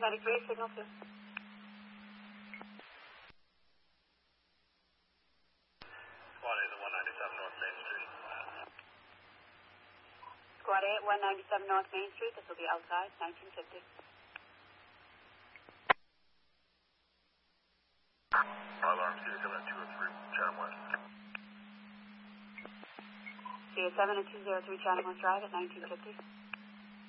93, signal 2. Squad 8 at 197 North Main Street. Squad 8 at 197 North Main Street. This will be outside, 1950. Alarm CA7 at 203, Chatham West. CA7 at 203 Chatham West Drive at 1950.